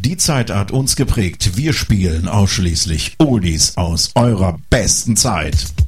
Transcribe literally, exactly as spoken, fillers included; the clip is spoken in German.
Die Zeit hat uns geprägt. Wir spielen ausschließlich Oldies aus eurer besten Zeit.